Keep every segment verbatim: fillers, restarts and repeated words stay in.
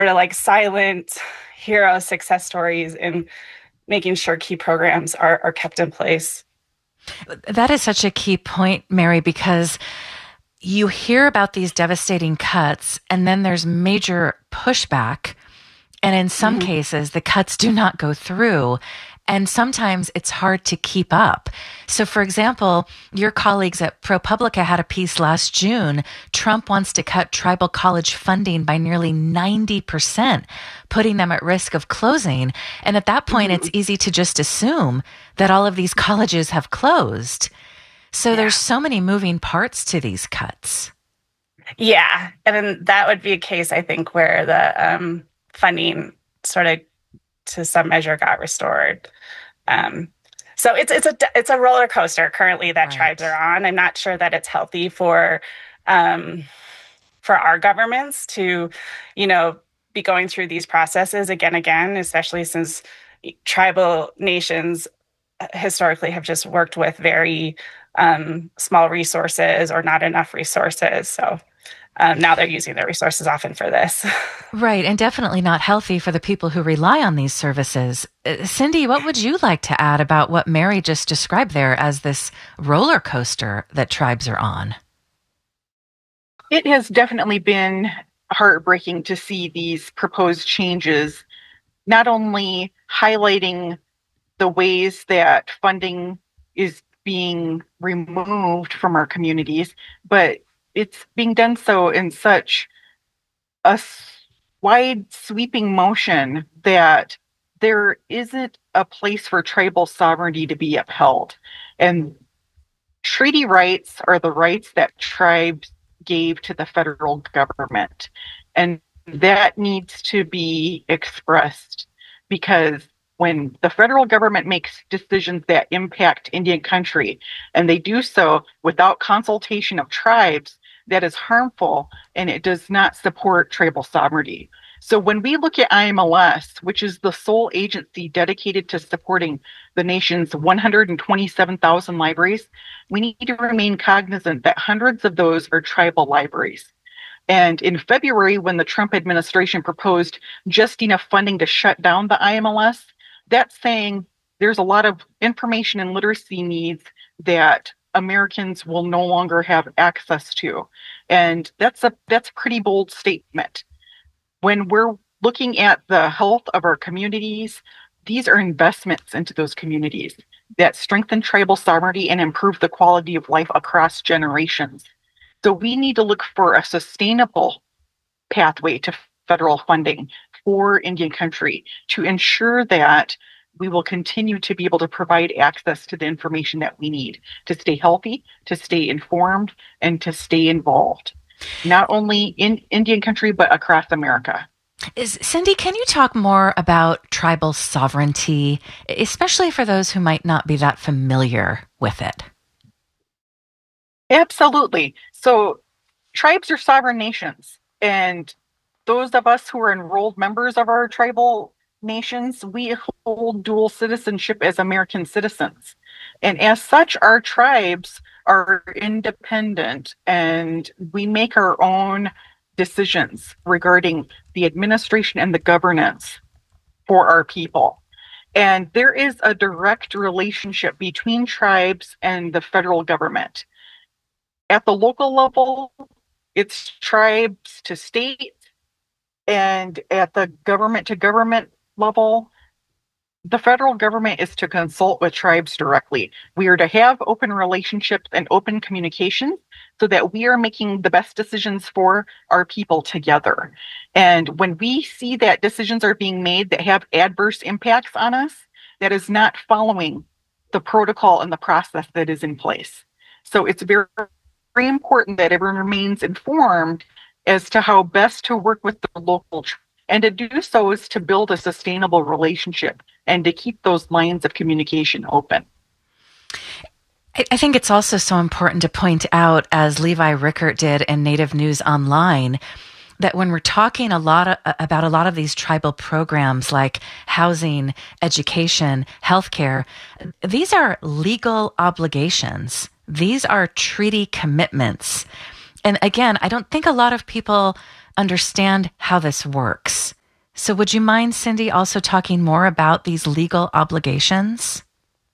of like silent hero success stories in making sure key programs are, are kept in place. That is such a key point, Mary, because you hear about these devastating cuts and then there's major pushback. And in some Mm-hmm. cases, the cuts do not go through. And sometimes it's hard to keep up. So, for example, your colleagues at ProPublica had a piece last June. Trump wants to cut tribal college funding by nearly ninety percent, putting them at risk of closing. And at that point, Mm-hmm. it's easy to just assume that all of these colleges have closed. So Yeah. there's so many moving parts to these cuts. Yeah. And then that would be a case, I think, where the um, funding sort of to some measure got restored. Um, so it's it's a it's a roller coaster currently that Right. tribes are on. I'm not sure that it's healthy for um, for our governments to, you know, be going through these processes again again, especially since tribal nations historically have just worked with very um, small resources or not enough resources. So um, now they're using their resources often for this. Right, and definitely not healthy for the people who rely on these services. Uh, Cindy, what would you like to add about what Mary just described there as this roller coaster that tribes are on? It has definitely been heartbreaking to see these proposed changes, not only highlighting the ways that funding is being removed from our communities, but it's being done so in such a wide sweeping motion that there isn't a place for tribal sovereignty to be upheld. And treaty rights are the rights that tribes gave to the federal government. And that needs to be expressed because when the federal government makes decisions that impact Indian country, and they do so without consultation of tribes, that is harmful and it does not support tribal sovereignty. So when we look at I M L S, which is the sole agency dedicated to supporting the nation's one hundred twenty-seven thousand libraries, we need to remain cognizant that hundreds of those are tribal libraries. And in February, when the Trump administration proposed just enough funding to shut down the I M L S, that's saying there's a lot of information and literacy needs that Americans will no longer have access to. And that's a that's a pretty bold statement. When we're looking at the health of our communities, these are investments into those communities that strengthen tribal sovereignty and improve the quality of life across generations. So we need to look for a sustainable pathway to federal funding for Indian country to ensure that we will continue to be able to provide access to the information that we need to stay healthy, to stay informed, and to stay involved, not only in Indian country, but across America. Is, Cindy, can you talk more about tribal sovereignty, especially for those who might not be that familiar with it? Absolutely. So tribes are sovereign nations, and those of us who are enrolled members of our tribal nations, we hold dual citizenship as American citizens. And as such, our tribes are independent and we make our own decisions regarding the administration and the governance for our people. And there is a direct relationship between tribes and the federal government. At the local level, it's tribes to state, and at the government to government level, the federal government is to consult with tribes directly. We are to have open relationships and open communication so that we are making the best decisions for our people together. And when we see that decisions are being made that have adverse impacts on us, that is not following the protocol and the process that is in place. So it's very, very important that everyone remains informed as to how best to work with the local tribe. And to do so is to build a sustainable relationship and to keep those lines of communication open. I think it's also so important to point out, as Levi Rickert did in Native News Online, that when we're talking a lot of, about a lot of these tribal programs like housing, education, healthcare, these are legal obligations. These are treaty commitments. And again, I don't think a lot of people understand how this works. So would you mind, Cindy, also talking more about these legal obligations?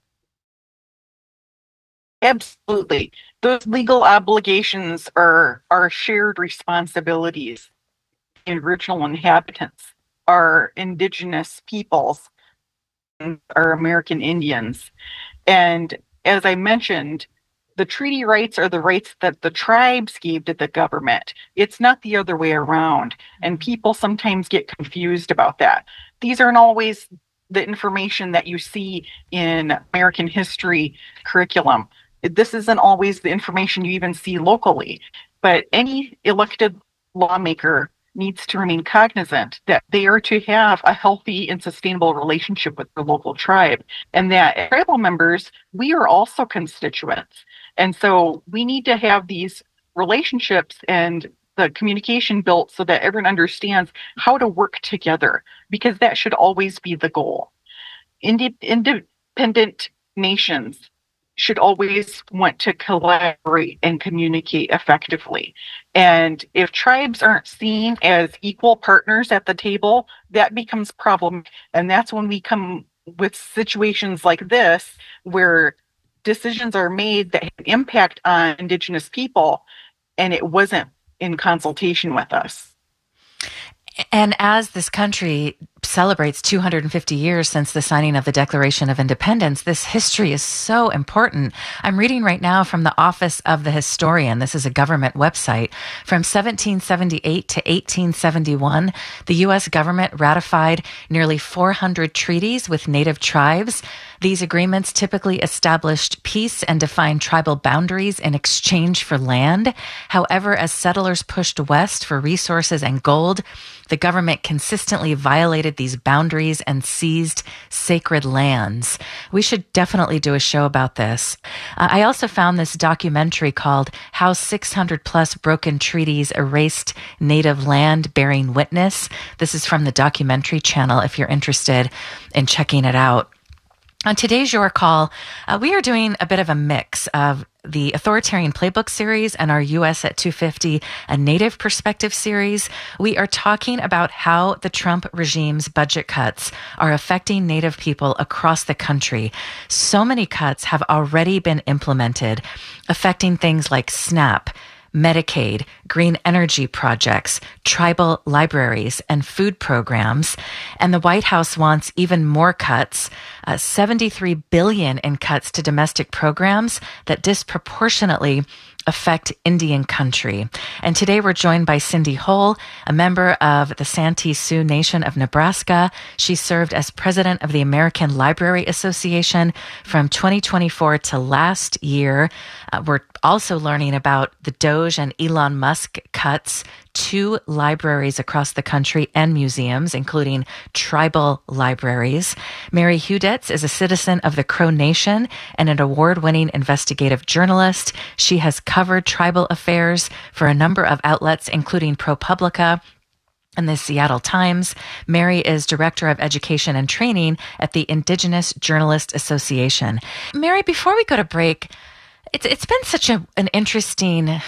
Absolutely. Those legal obligations are are shared responsibilities. The original inhabitants, our indigenous peoples, our American Indians. And as I mentioned, the treaty rights are the rights that the tribes gave to the government. It's not the other way around. And people sometimes get confused about that. These aren't always the information that you see in American history curriculum. This isn't always the information you even see locally. But any elected lawmaker needs to remain cognizant that they are to have a healthy and sustainable relationship with the local tribe, and that tribal members, we are also constituents. And so we need to have these relationships and the communication built so that everyone understands how to work together, because that should always be the goal. Indi- independent nations should always want to collaborate and communicate effectively. And if tribes aren't seen as equal partners at the table, that becomes problem. And that's when we come with situations like this, where decisions are made that have impact on Indigenous people, and it wasn't in consultation with us. And as this country celebrates two hundred fifty years since the signing of the Declaration of Independence, this history is so important. I'm reading right now from the Office of the Historian. This is a government website. From seventeen seventy-eight to eighteen seventy-one, the U S government ratified nearly four hundred treaties with native tribes. These agreements typically established peace and defined tribal boundaries in exchange for land. However, as settlers pushed west for resources and gold, the government consistently violated these boundaries and seized sacred lands. We should definitely do a show about this. Uh, I also found this documentary called How six hundred plus Broken Treaties Erased Native Land Bearing Witness. This is from the documentary channel if you're interested in checking it out. On today's Your Call, uh, we are doing a bit of a mix of the Authoritarian Playbook series and our U S at two fifty, a Native Perspective series. We are talking about how the Trump regime's budget cuts are affecting Native people across the country. So many cuts have already been implemented, affecting things like SNAP, Medicaid, green energy projects, tribal libraries, and food programs. And the White House wants even more cuts, uh, seventy-three billion dollars in cuts to domestic programs that disproportionately affect Indian country. And today we're joined by Cindy Hull, a member of the Santee Sioux Nation of Nebraska. She served as president of the American Library Association from twenty twenty-four to last year. Uh, we're also learning about the Doge and Elon Musk cuts to libraries across the country and museums, including tribal libraries. Mary Hudetz is a citizen of the Crow Nation and an award-winning investigative journalist. She has covered tribal affairs for a number of outlets, including ProPublica and the Seattle Times. Mary is Director of Education and Training at the Indigenous Journalist Association. Mary, before we go to break, it's it's been such a, an interesting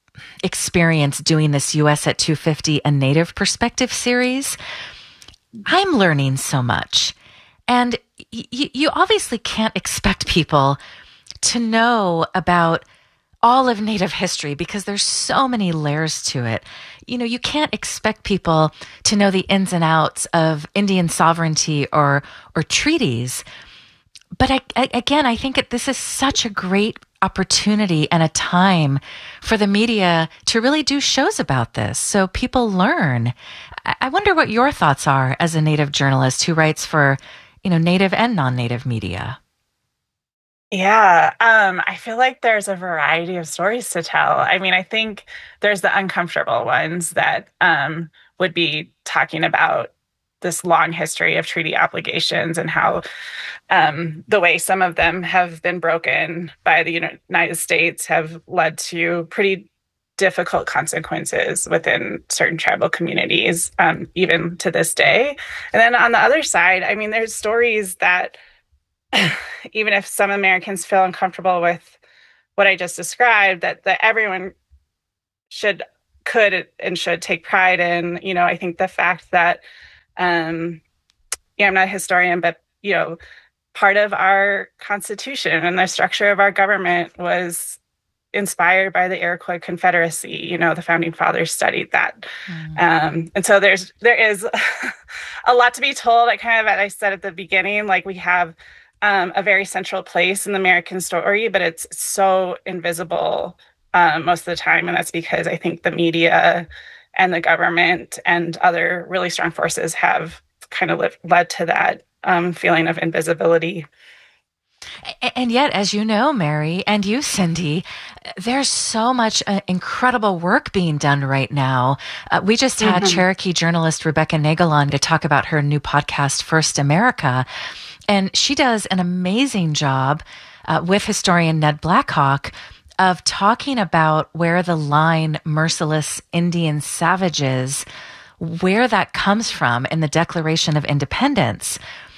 experience doing this U S at two fifty, a Native Perspective series. I'm learning so much. And y- you obviously can't expect people to know about all of Native history because there's so many layers to it. You know, you can't expect people to know the ins and outs of Indian sovereignty or or treaties. But I, I, again, I think it, this is such a great opportunity and a time for the media to really do shows about this so people learn. I, I wonder what your thoughts are as a Native journalist who writes for, you know, Native and non-Native media. Yeah, um, I feel like there's a variety of stories to tell. I mean, I think there's the uncomfortable ones that um, would be talking about this long history of treaty obligations and how um, the way some of them have been broken by the United States have led to pretty difficult consequences within certain tribal communities, um, even to this day. And then on the other side, I mean, there's stories that even if some Americans feel uncomfortable with what I just described, that, that everyone should could and should take pride in. You know, I think the fact that, um, yeah, I'm not a historian, but, you know, part of our Constitution and the structure of our government was inspired by the Iroquois Confederacy. You know, the founding fathers studied that. Mm. Um, and so there's, there is a lot to be told. I kind of, as I said at the beginning, like we have um, a very central place in the American story, but it's so invisible um, most of the time. And that's because I think the media and the government and other really strong forces have kind of lived, led to that um, feeling of invisibility. And yet, as you know, Mary, and you, Cindy, there's so much uh, incredible work being done right now. Uh, we just had mm-hmm. Cherokee journalist Rebecca Nagle on to talk about her new podcast, First America. And she does an amazing job uh, with historian Ned Blackhawk of talking about where the line merciless Indian savages, where that comes from in the Declaration of Independence.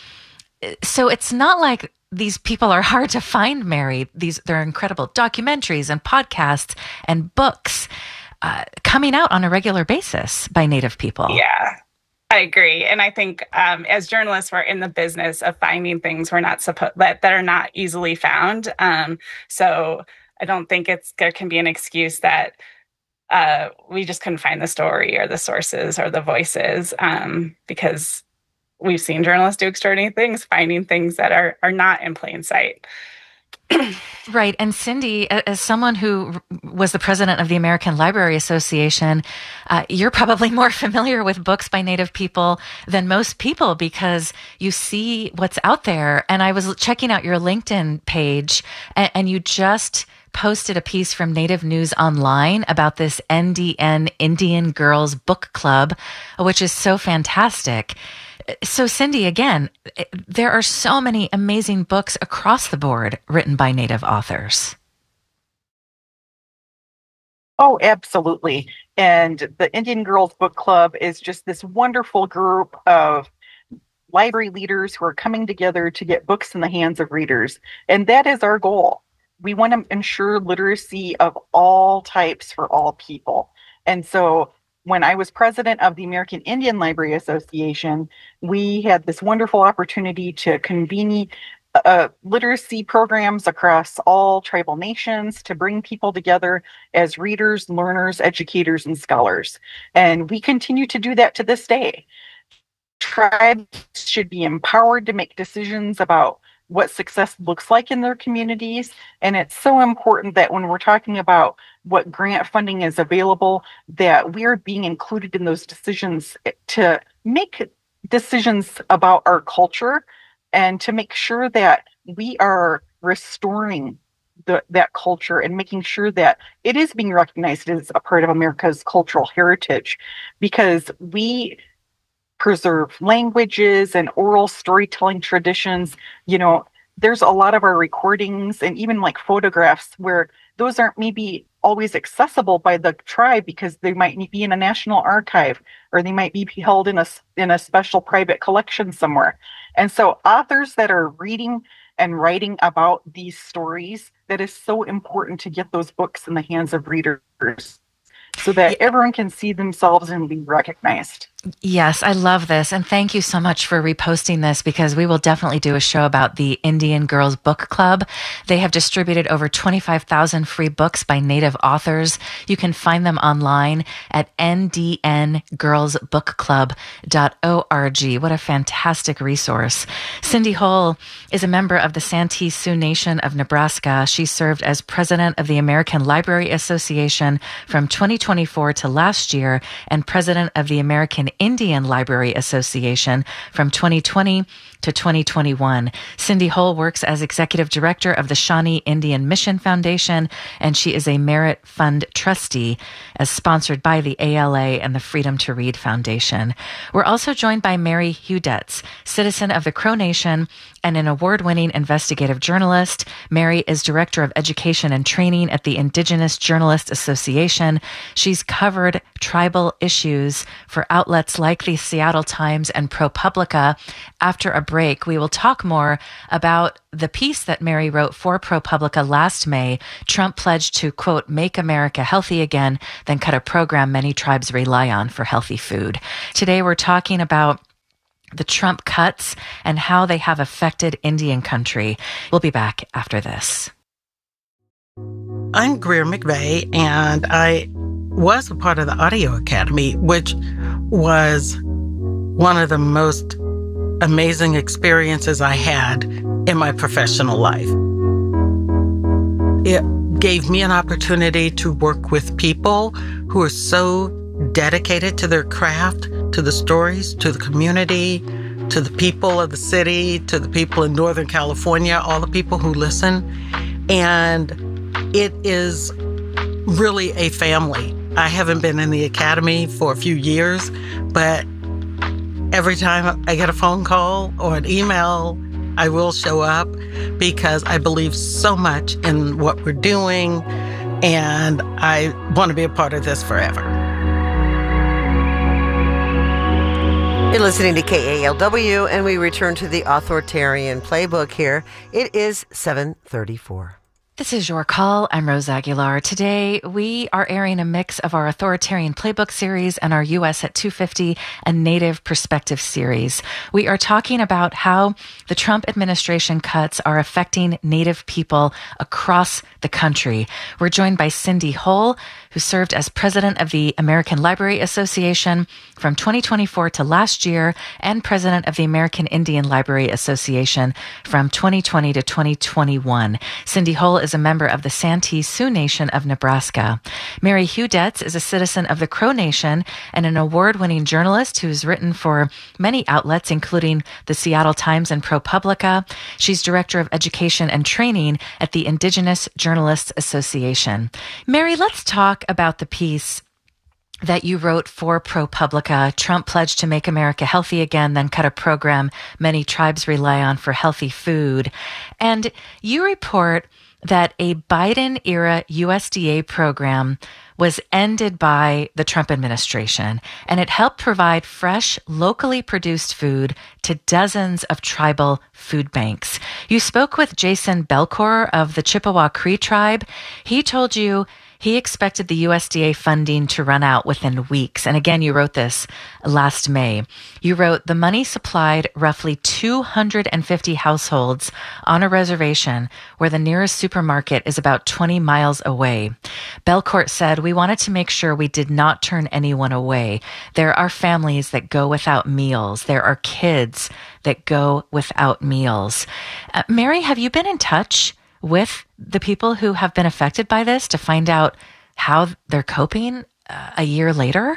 So it's not like these people are hard to find, Mary. These, there are incredible documentaries and podcasts and books uh, coming out on a regular basis by Native people. Yeah, I agree. And I think um, as journalists, we're in the business of finding things we're not supposed that, that are not easily found. Um, so I don't think it's there can be an excuse that uh, we just couldn't find the story or the sources or the voices um, because we've seen journalists do extraordinary things, finding things that are are not in plain sight. Right. And Cindy, as someone who was the president of the American Library Association, uh, you're probably more familiar with books by Native people than most people because you see what's out there. And I was checking out your LinkedIn page, and, and you just posted a piece from Native News Online about this N D N Indian Girls Book Club, which is so fantastic. So, Cindy, again, there are so many amazing books across the board written by Native authors. Oh, absolutely. And the Indian Girls Book Club is just this wonderful group of library leaders who are coming together to get books in the hands of readers. And that is our goal. We want to ensure literacy of all types for all people. And so when I was president of the American Indian Library Association, we had this wonderful opportunity to convene uh, literacy programs across all tribal nations to bring people together as readers, learners, educators, and scholars. And we continue to do that to this day. Tribes should be empowered to make decisions about what success looks like in their communities. And it's so important that when we're talking about what grant funding is available, that we're being included in those decisions to make decisions about our culture and to make sure that we are restoring the, that culture and making sure that it is being recognized as a part of America's cultural heritage, because we preserve languages and oral storytelling traditions. You know, there's a lot of our recordings and even like photographs where those aren't maybe always accessible by the tribe because they might be in a national archive or they might be held in a, in a special private collection somewhere. And so authors that are reading and writing about these stories, that is so important to get those books in the hands of readers so that yeah. everyone can see themselves and be recognized. Yes, I love this. And thank you so much for reposting this because we will definitely do a show about the Indian Girls Book Club. They have distributed over twenty-five thousand free books by Native authors. You can find them online at n d n girls book club dot org. What a fantastic resource. Cindy Hull is a member of the Santee Sioux Nation of Nebraska. She served as president of the American Library Association from twenty twenty-four to last year and president of the American Indian Library Association from twenty twenty to twenty twenty-one. Cindy Hull works as executive director of the Shawnee Indian Mission Foundation, and she is a Merit Fund trustee as sponsored by the A L A and the Freedom to Read Foundation. We're also joined by Mary Hudetz, citizen of the Crow Nation and an award-winning investigative journalist. Mary is director of education and training at the Indigenous Journalists Association. She's covered tribal issues for outlets outlets like the Seattle Times and ProPublica. After a break, we will talk more about the piece that Mary wrote for ProPublica last May. Trump pledged to, quote, make America healthy again, then cut a program many tribes rely on for healthy food. Today, we're talking about the Trump cuts and how they have affected Indian country. We'll be back after this. I'm Greer McVeigh, and I was a part of the Audio Academy, which was one of the most amazing experiences I had in my professional life. It gave me an opportunity to work with people who are so dedicated to their craft, to the stories, to the community, to the people of the city, to the people in Northern California, all the people who listen. And it is really a family. I haven't been in the academy for a few years, but every time I get a phone call or an email, I will show up because I believe so much in what we're doing, and I want to be a part of this forever. You're listening to K A L W, and we return to the authoritarian playbook here. It is seven thirty-four. This is Your Call. I'm Rose Aguilar. Today, we are airing a mix of our Authoritarian Playbook series and our U S at two fifty and Native Perspective series. We are talking about how the Trump administration cuts are affecting Native people across the country. We're joined by Cindy Hull, who served as president of the American Library Association from twenty twenty-four to last year, and president of the American Indian Library Association from twenty twenty to twenty twenty-one. Cindy Hull is a member of the Santee Sioux Nation of Nebraska. Mary Hudetz is a citizen of the Crow Nation and an award-winning journalist who's written for many outlets, including the Seattle Times and ProPublica. She's director of education and training at the Indigenous Journalists Association. Mary, let's talk about the piece that you wrote for ProPublica. Trump pledged to make America healthy again, then cut a program many tribes rely on for healthy food. And you report that a Biden-era U S D A program was ended by the Trump administration, and it helped provide fresh, locally produced food to dozens of tribal food banks. You spoke with Jason Belcour of the Chippewa Cree tribe. He told you he expected the U S D A funding to run out within weeks. And again, you wrote this last May. You wrote, the money supplied roughly two hundred fifty households on a reservation where the nearest supermarket is about twenty miles away. Belcourt said, we wanted to make sure we did not turn anyone away. There are families that go without meals. There are kids that go without meals. Uh, Mary, have you been in touch with the people who have been affected by this to find out how they're coping uh, a year later?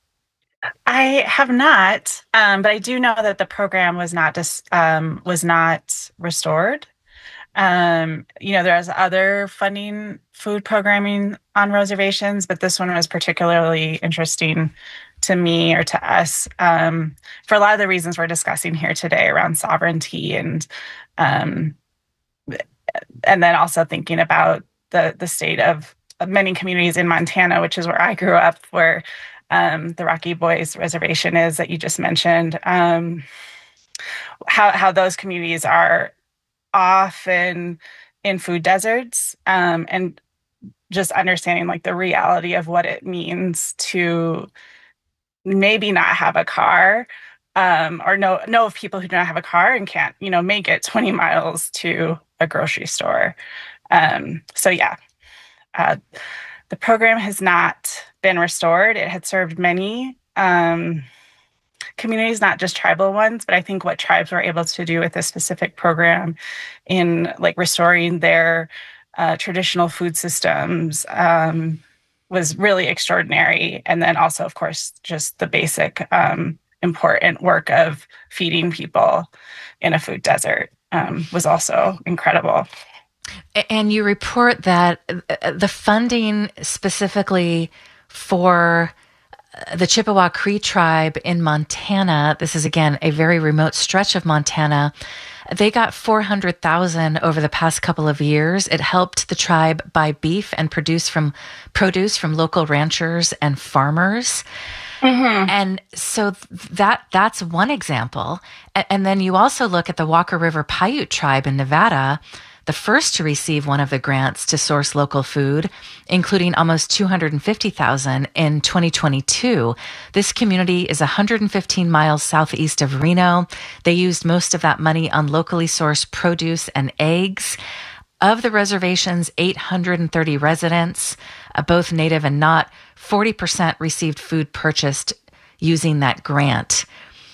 I have not, um, but I do know that the program was not dis- um, was not restored. Um, you know, there's other funding food programming on reservations, but this one was particularly interesting to me or to us um, for a lot of the reasons we're discussing here today around sovereignty and um, and then also thinking about the the state of, of many communities in Montana, which is where I grew up, where um, the Rocky Boys Reservation is that you just mentioned, um, how how those communities are often in food deserts, um, and just understanding like the reality of what it means to maybe not have a car, um, or know know of people who do not have a car and can't, you know, make it twenty miles to a grocery store. Um, so yeah, uh, the program has not been restored. It had served many um, communities, not just tribal ones, but I think what tribes were able to do with this specific program in like restoring their uh, traditional food systems um, was really extraordinary. And then also, of course, just the basic um, important work of feeding people in a food desert um, was also incredible. And you report that the funding specifically for the Chippewa Cree tribe in Montana, this is again a very remote stretch of Montana, they got four hundred thousand dollars over the past couple of years. It helped the tribe buy beef and produce from produce from local ranchers and farmers. Mm-hmm. And so that that's one example. And then you also look at the Walker River Paiute tribe in Nevada, the first to receive one of the grants to source local food, including almost two hundred fifty thousand dollars in twenty twenty-two. This community is one hundred fifteen miles southeast of Reno. They used most of that money on locally sourced produce and eggs. Of the reservation's eight hundred thirty residents, uh, both native and not, forty percent received food purchased using that grant.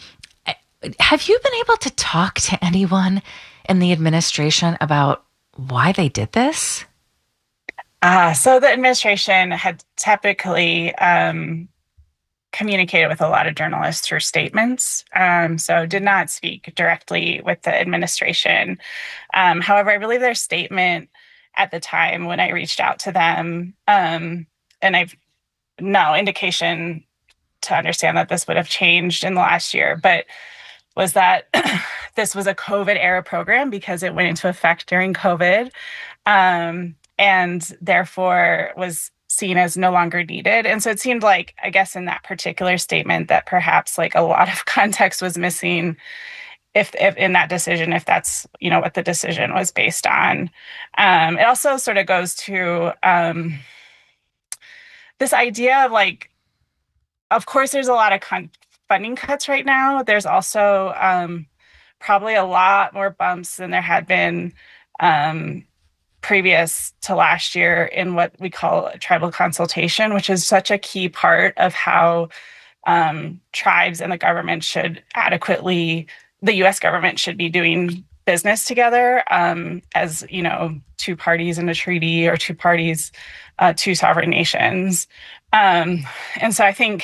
Have you been able to talk to anyone in the administration about why they did this? Uh, so the administration had typically um, communicated with a lot of journalists through statements, um, so did not speak directly with the administration. Um, however, I believe their statement at the time when I reached out to them, um, and I've no indication to understand that this would have changed in the last year, but was that this was a COVID era program because it went into effect during COVID, um, and therefore was seen as no longer needed. And so it seemed like, I guess, in that particular statement that perhaps like a lot of context was missing if, if in that decision, if that's, you know, what the decision was based on. Um, it also sort of goes to um, this idea of like, of course, there's a lot of con- funding cuts right now. There's also um, probably a lot more bumps than there had been um, previous to last year in what we call tribal consultation, which is such a key part of how um, tribes and the government should adequately, the U S government should be doing business together um, as, you know, two parties in a treaty or two parties, uh, two sovereign nations. Um, and so I think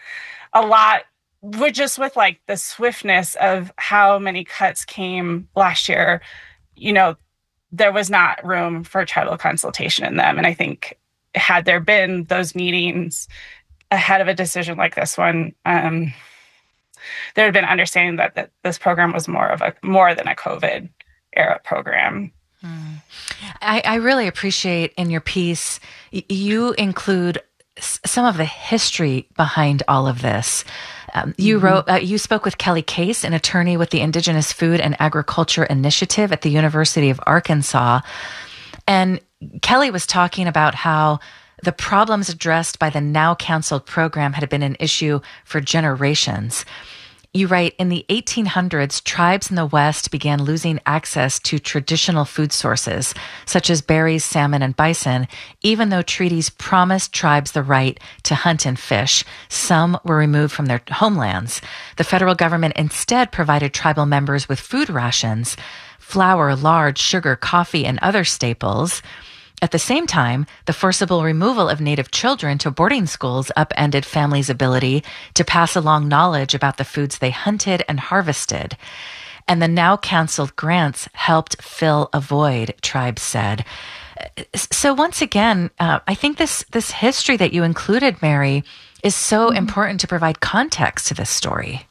a lot, with just with like the swiftness of how many cuts came last year, you know, there was not room for tribal consultation in them. And I think had there been those meetings ahead of a decision like this one, um, there had been understanding that, that this program was more of a more than a COVID era program. Hmm. I, I really appreciate in your piece, y- you include s- some of the history behind all of this. Um, you mm-hmm. wrote, uh, you spoke with Kelly Case, an attorney with the Indigenous Food and Agriculture Initiative at the University of Arkansas. And Kelly was talking about how the problems addressed by the now canceled program had been an issue for generations. You write, in the eighteen hundreds, tribes in the West began losing access to traditional food sources, such as berries, salmon, and bison, even though treaties promised tribes the right to hunt and fish. Some were removed from their homelands. The federal government instead provided tribal members with food rations, flour, lard, sugar, coffee, and other staples. At the same time, the forcible removal of Native children to boarding schools upended families' ability to pass along knowledge about the foods they hunted and harvested. And the now canceled grants helped fill a void, tribes said. So once again, uh, I think this, this history that you included, Mary, is so mm-hmm. important to provide context to this story.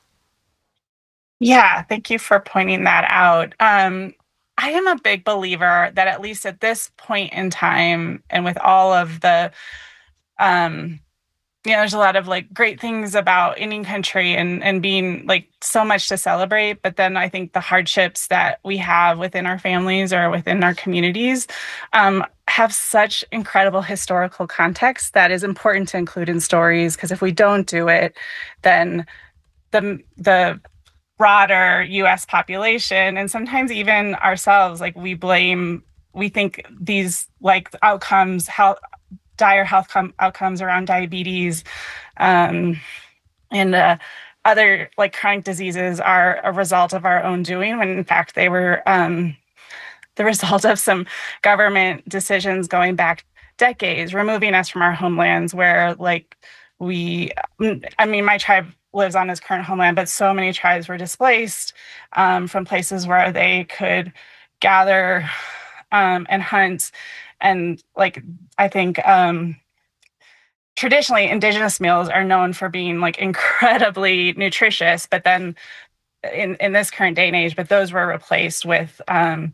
Yeah, thank you for pointing that out. Um, I am a big believer that at least at this point in time and with all of the, um, you know, there's a lot of like great things about Indian country and, and being like so much to celebrate. But then I think the hardships that we have within our families or within our communities um, have such incredible historical context that is important to include in stories. Because if we don't do it, then the, the, broader U S population and sometimes even ourselves, like we blame, we think these like outcomes, health, dire health com- outcomes around diabetes um, and uh, other like chronic diseases are a result of our own doing, when in fact they were um, the result of some government decisions going back decades, removing us from our homelands where like we, I mean, my tribe lives on his current homeland, but so many tribes were displaced um, from places where they could gather um, and hunt. And like, I think um, traditionally Indigenous meals are known for being like incredibly nutritious, but then in, in this current day and age, but those were replaced with um,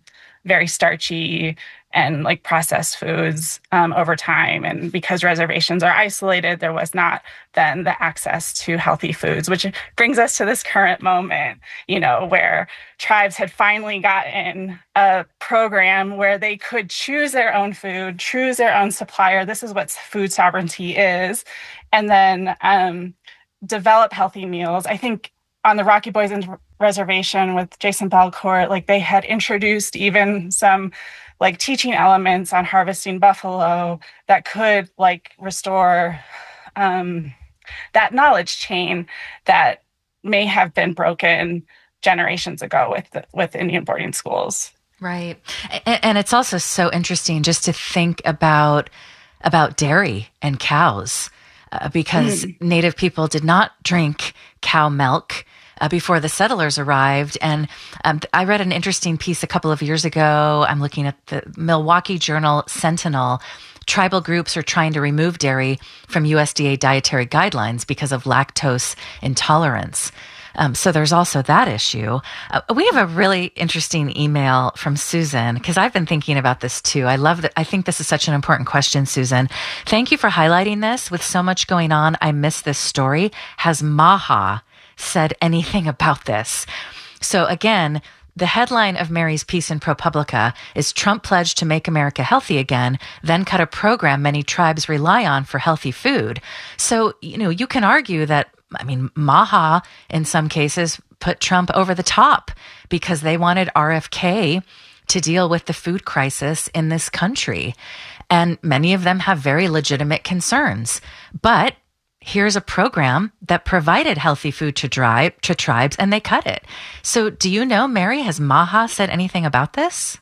very starchy and like processed foods um, over time. And because reservations are isolated, there was not then the access to healthy foods, which brings us to this current moment, you know, where tribes had finally gotten a program where they could choose their own food, choose their own supplier. This is what food sovereignty is. And then um, develop healthy meals. I think on the Rocky Boys Reservation with Jason Belcourt, like they had introduced even some like teaching elements on harvesting buffalo that could like restore um, that knowledge chain that may have been broken generations ago with the, with Indian boarding schools. Right. And, and it's also so interesting just to think about about dairy and cows, uh, because mm. Native people did not drink cow milk Uh, before the settlers arrived. And um, I read an interesting piece a couple of years ago. I'm looking at the Milwaukee Journal Sentinel. Tribal groups are trying to remove dairy from U S D A dietary guidelines because of lactose intolerance. Um, so there's also that issue. Uh, we have a really interesting email from Susan, because I've been thinking about this too. I love that. I think this is such an important question, Susan. Thank you for highlighting this. With so much going on, I miss this story. Has Maha said anything about this? So again, the headline of Mary's piece in ProPublica is Trump pledged to make America healthy again, then cut a program many tribes rely on for healthy food. So, you know, you can argue that, I mean, Maha in some cases put Trump over the top because they wanted R F K to deal with the food crisis in this country. And many of them have very legitimate concerns. But here's a program that provided healthy food to, dri- to tribes, and they cut it. So do you know, Mary, has Maha said anything about this?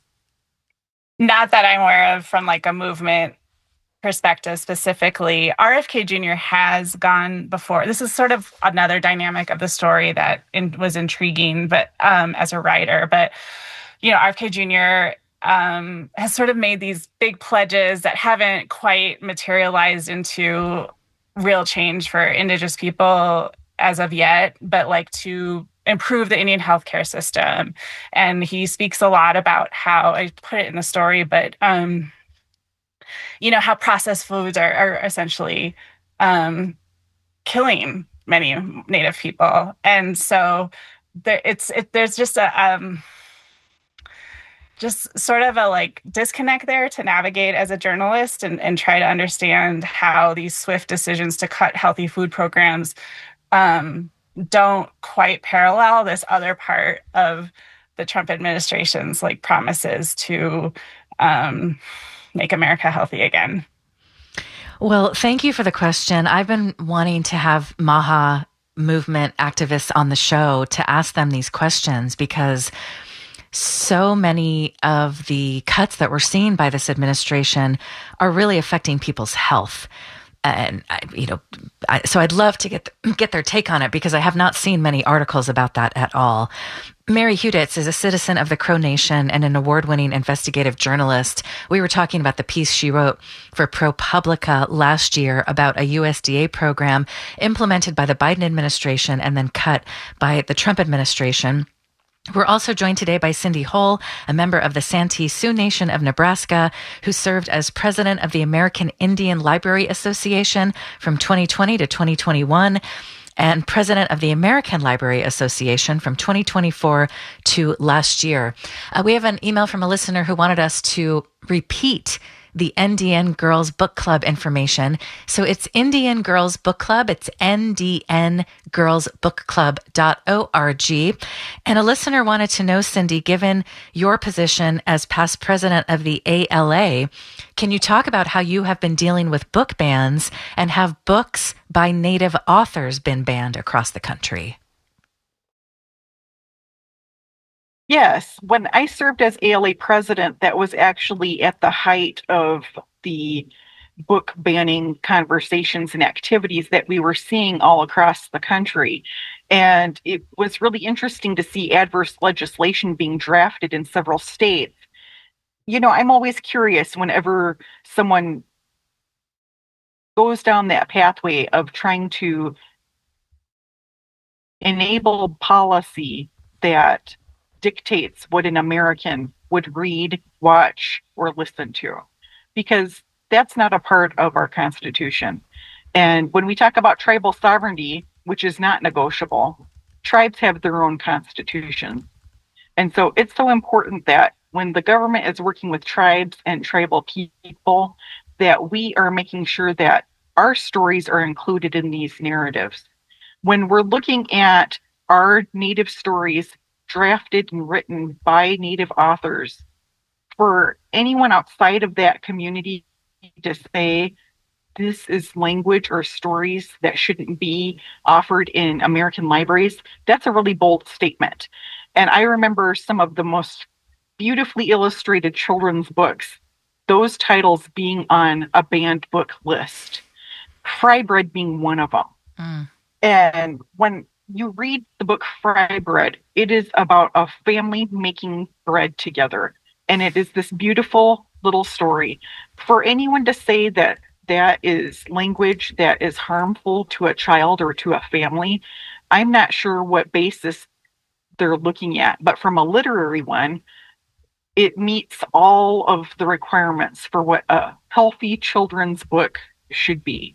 Not that I'm aware of from like a movement perspective specifically. R F K Junior has gone before. This is sort of another dynamic of the story that in, was intriguing, but um, as a writer. But, you know, R F K Junior um, has sort of made these big pledges that haven't quite materialized into real change for Indigenous people as of yet, but like to improve the Indian healthcare system. And he speaks a lot about how, I put it in the story, but, um, you know, how processed foods are, are essentially um, killing many Native people. And so there, it's it, there's just a... Um, just sort of a like disconnect there to navigate as a journalist and, and try to understand how these swift decisions to cut healthy food programs um, don't quite parallel this other part of the Trump administration's like promises to um, make America healthy again. Well, thank you for the question. I've been wanting to have Maha movement activists on the show to ask them these questions, because so many of the cuts that we're seeing by this administration are really affecting people's health. And, I, you know, I, so I'd love to get get their take on it, because I have not seen many articles about that at all. Mary Huditz is a citizen of the Crow Nation and an award-winning investigative journalist. We were talking about the piece she wrote for ProPublica last year about a U S D A program implemented by the Biden administration and then cut by the Trump administration. We're also joined today by Cindy Hull, a member of the Santee Sioux Nation of Nebraska, who served as president of the American Indian Library Association from twenty twenty to twenty twenty-one, and president of the American Library Association from twenty twenty-four to last year. Uh, we have an email from a listener who wanted us to repeat the N D N Girls Book Club information. So it's Indian Girls Book Club. It's N D N girls book club dot org. And a listener wanted to know, Cindy, given your position as past president of the A L A, can you talk about how you have been dealing with book bans, and have books by Native authors been banned across the country? Yes, when I served as A L A president, that was actually at the height of the book banning conversations and activities that we were seeing all across the country. And it was really interesting to see adverse legislation being drafted in several states. You know, I'm always curious whenever someone goes down that pathway of trying to enable policy that dictates what an American would read, watch, or listen to, because that's not a part of our Constitution. And when we talk about tribal sovereignty, which is not negotiable, tribes have their own constitutions. And so it's so important that when the government is working with tribes and tribal people, that we are making sure that our stories are included in these narratives. When we're looking at our Native stories drafted and written by Native authors, for anyone outside of that community to say this is language or stories that shouldn't be offered in American libraries, that's a really bold statement. And I remember some of the most beautifully illustrated children's books, those titles being on a banned book list, Fry Bread being one of them. Mm. And when you read the book Fry Bread, it is about a family making bread together. And it is this beautiful little story. For anyone to say that that is language that is harmful to a child or to a family, I'm not sure what basis they're looking at. But from a literary one, it meets all of the requirements for what a healthy children's book should be.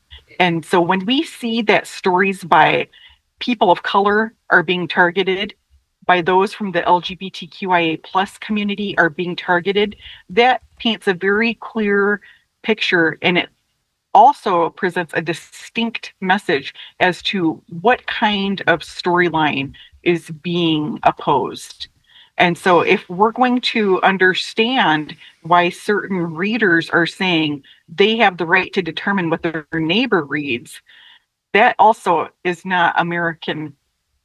And so when we see that stories by people of color are being targeted, by those from the L G B T Q I A plus community are being targeted, that paints a very clear picture, and it also presents a distinct message as to what kind of storyline is being opposed. And so if we're going to understand why certain readers are saying they have the right to determine what their neighbor reads, that also is not American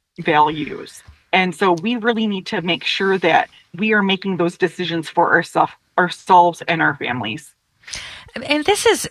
values. And so we really need to make sure that we are making those decisions for ourselves, ourselves and our families. And this is,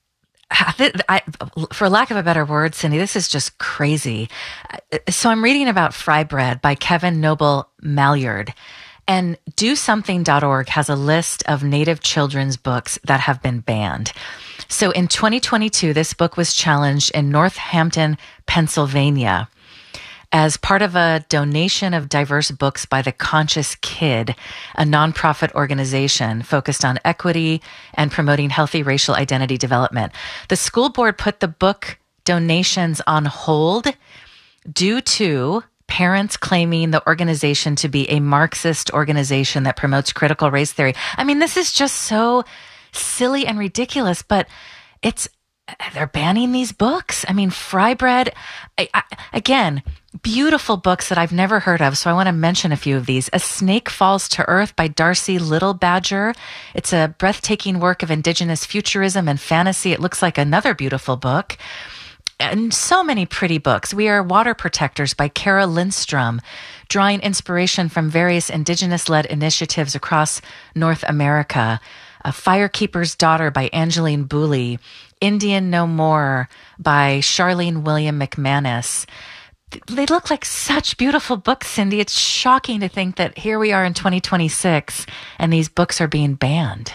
I, for lack of a better word, Cindy, this is just crazy. So I'm reading about Fry Bread by Kevin Noble Maillard. And do something dot org has a list of Native children's books that have been banned. So in twenty twenty-two, this book was challenged in Northampton, Pennsylvania, as part of a donation of diverse books by The Conscious Kid, a nonprofit organization focused on equity and promoting healthy racial identity development. The school board put the book donations on hold due to parents claiming the organization to be a Marxist organization that promotes critical race theory. I mean, this is just so silly and ridiculous, but it's, they're banning these books. I mean, Fry Bread, I, I, again, beautiful books that I've never heard of. So I want to mention a few of these. A Snake Falls to Earth by Darcy Little Badger. It's a breathtaking work of indigenous futurism and fantasy. It looks like another beautiful book. And so many pretty books. We Are Water Protectors by Kara Lindstrom, drawing inspiration from various indigenous-led initiatives across North America. A Firekeeper's Daughter by Angeline Booley. Indian No More by Charlene William McManus. They look like such beautiful books, Cindy. It's shocking to think that here we are in twenty twenty-six and these books are being banned.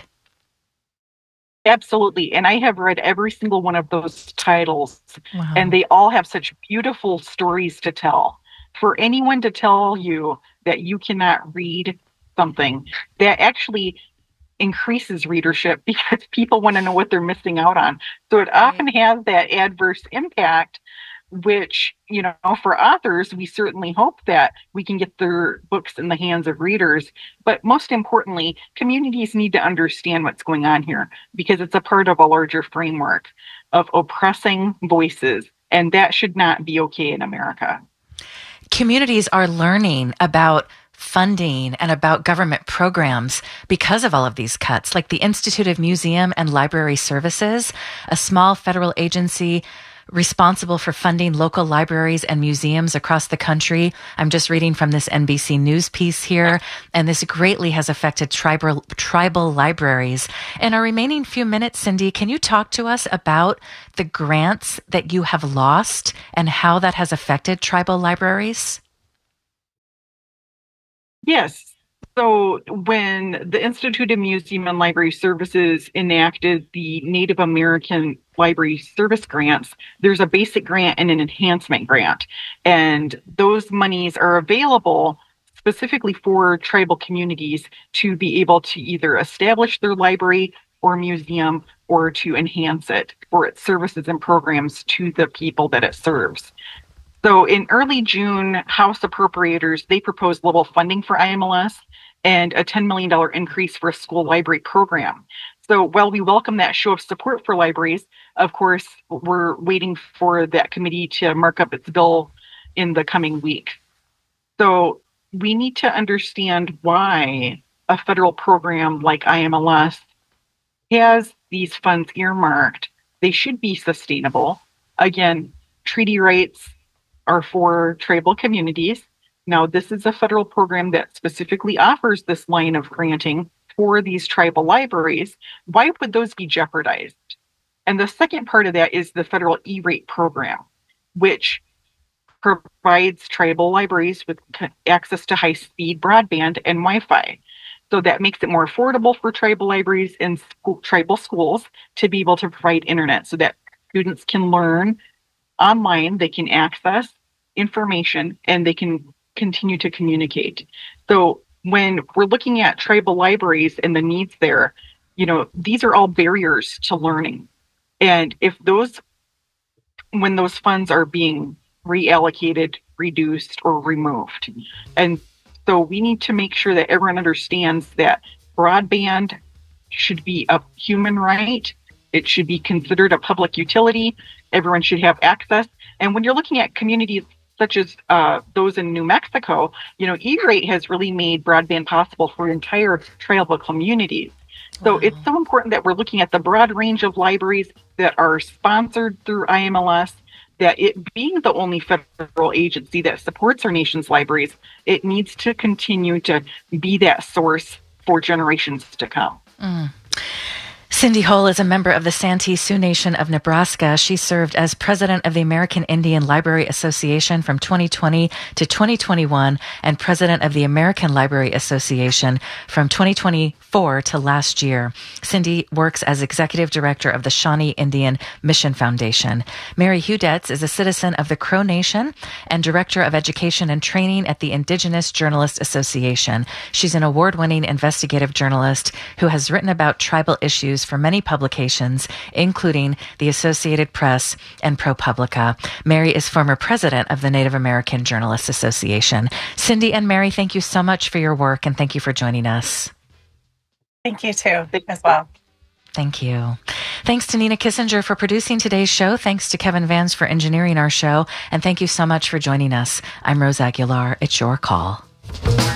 Absolutely. And I have read every single one of those titles, wow. And they all have such beautiful stories to tell. For anyone to tell you that you cannot read something, that actually increases readership because people want to know what they're missing out on. So it often has that adverse impact, which, you know, for authors, we certainly hope that we can get their books in the hands of readers. But most importantly, communities need to understand what's going on here because it's a part of a larger framework of oppressing voices. And that should not be okay in America. Communities are learning about funding and about government programs because of all of these cuts, like the Institute of Museum and Library Services, a small federal agency responsible for funding local libraries and museums across the country. I'm just reading from this N B C News piece here, and this greatly has affected tribal tribal libraries. In our remaining few minutes, Cindy, can you talk to us about the grants that you have lost and how that has affected tribal libraries? Yes. So when the Institute of Museum and Library Services enacted the Native American Library Service grants, there's a basic grant and an enhancement grant. And those monies are available specifically for tribal communities to be able to either establish their library or museum or to enhance it for its services and programs to the people that it serves. So in early June, House appropriators, they proposed level funding for I M L S and a ten million dollars increase for a school library program. So while we welcome that show of support for libraries, of course, we're waiting for that committee to mark up its bill in the coming week. So we need to understand why a federal program like I M L S has these funds earmarked. They should be sustainable. Again, treaty rights are for tribal communities. Now, this is a federal program that specifically offers this line of granting for these tribal libraries. Why would those be jeopardized? And the second part of that is the federal E-rate program, which provides tribal libraries with access to high-speed broadband and Wi-Fi. So that makes it more affordable for tribal libraries and school, tribal schools to be able to provide internet so that students can learn online, they can access information, and they can continue to communicate. So when we're looking at tribal libraries and the needs there, you know, these are all barriers to learning. And if those, when those funds are being reallocated, reduced, or removed. And so we need to make sure that everyone understands that broadband should be a human right. It should be considered a public utility. Everyone should have access. And when you're looking at communities such as uh, those in New Mexico, you know, E-rate has really made broadband possible for entire tribal communities. So wow. It's so important that we're looking at the broad range of libraries that are sponsored through I M L S, that it being the only federal agency that supports our nation's libraries, it needs to continue to be that source for generations to come. Mm. Cindy Hull is a member of the Santee Sioux Nation of Nebraska. She served as president of the American Indian Library Association from twenty twenty to twenty twenty-one and president of the American Library Association from twenty twenty-four to last year. Cindy works as executive director of the Shawnee Indian Mission Foundation. Mary Hudetz is a citizen of the Crow Nation and director of education and training at the Indigenous Journalist Association. She's an award-winning investigative journalist who has written about tribal issues for many publications, including the Associated Press and ProPublica. Mary is former president of the Native American Journalists Association. Cindy and Mary, thank you so much for your work, and thank you for joining us. Thank you, too, as well. Thank you. Thanks to Nina Kissinger for producing today's show. Thanks to Kevin Vance for engineering our show. And thank you so much for joining us. I'm Rose Aguilar. It's your call.